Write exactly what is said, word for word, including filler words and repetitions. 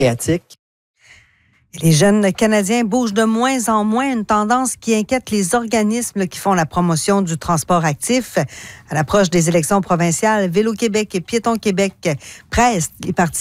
Adriatique. Les jeunes Canadiens bougent de moins en moins, une tendance qui inquiète les organismes qui font la promotion du transport actif. À l'approche des élections provinciales, Vélo Québec et Piéton Québec pressent les partis